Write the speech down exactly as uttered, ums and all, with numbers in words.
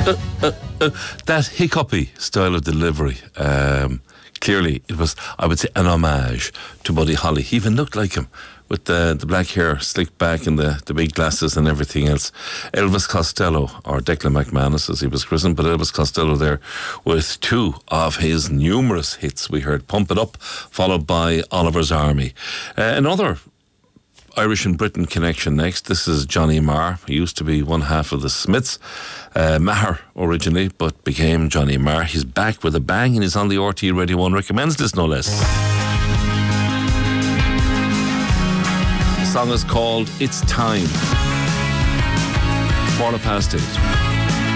uh, uh, uh, that hiccupy style of delivery. Um, clearly, it was, I would say, an homage to Buddy Holly. He even looked like him, with the, the black hair slicked back and the, the big glasses and everything else. Elvis Costello, or Declan McManus as he was christened, but Elvis Costello there with two of his numerous hits. We heard Pump It Up, followed by Oliver's Army. Uh, another Irish and Britain connection next. This is Johnny Marr. He used to be one half of the Smiths. Uh, Maher originally, but became Johnny Marr. He's back with a bang and he's on the R T Radio one Recommends List, no less. The song is called It's Time. Quarter past eight.